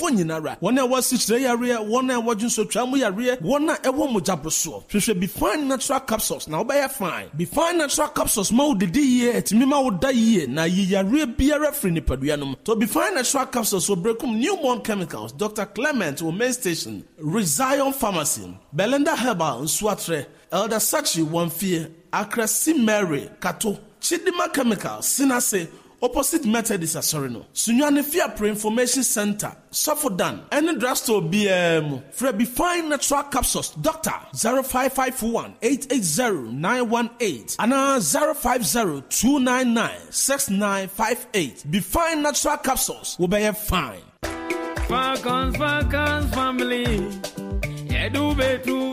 nyinara. Wona was sichire yare, wona wajun so tramu yare, wona ewo mojaboso. Hwehwe Be Fine natural capsules na obey fine. Be Fine natural capsules ma odedi ye etimi ma oda ye na ye yare biara free ni paduanom. To Be Fine natural capsules will breakum newborn chemicals. Dr. Clement Women Station, Rezion Pharmacy, Belinda Herbal Nswatre, Elder Sachi Wamfie, Accra Mary Kato, Chidima Chemical, Sinase, opposite Methodist Asorino, Sunyane Fia Pro Information Center, Sofodan, any drugstore BM, Be Fine natural capsules, Doctor 0551 880 918 and 050 299 6958. Be Fine natural capsules will be fine. Falcons family. Edu betu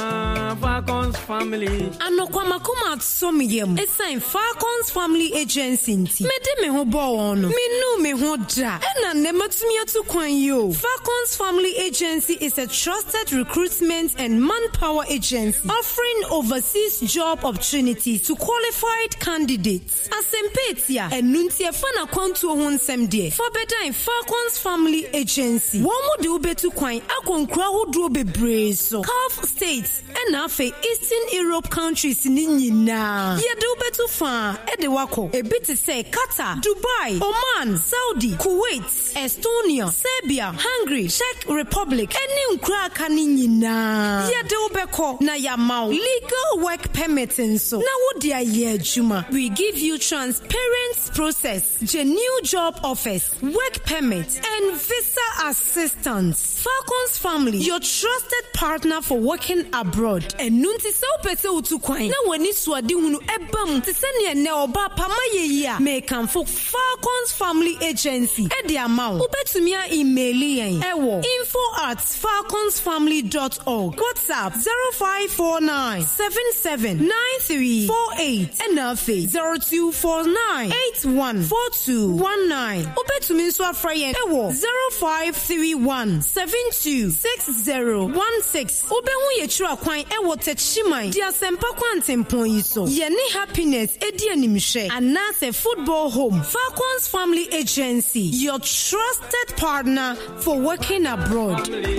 Falcons family. Anokwama kuma atsomiyem. Esign Falcons Family Agency nti. Mede me ho bo ono. Me me ho da. Ena nematumi atu kwan yo. Falcons Family Agency is a trusted recruitment and manpower agency offering overseas job opportunities to qualified candidates. Asempetia enunti efana kwantu ho nsem de. For better in Falcons Family Agency. Womo de ubetu kwan akonkura hodo bebre. So Gulf states and afe Eastern Europe countries ni nyina. Yede ubetu fa edewako ebiti say Qatar, Dubai, Oman, Saudi, Kuwait, Estonia, Serbia, Hungary, Czech Republic eni nkra ka ni nyina. Yede ubeko na yamau legal work permit so. Na wodi aye adwuma. We give you transparent process, genuine job offers, work permit and visa assistance. Falcons Family, your trusted partner for working abroad. Enunti se opese utukwan na wani suade hunu ebam te se ne ne oba pama ye ya me kanfo Falcons Family Agency e de amaw ubetumi a email yen ewo info@falconsfamily.org. WhatsApp 0549 779348 and afi 0249 814219. Ubetumi nso afra yen ewo 0531 726016. Obehu ye chura kwan ewo techiman dia sempa kwantempon yi so. Ye ni happiness edi animhwe anase football home. Falcons Family Agency, your trusted partner for working abroad.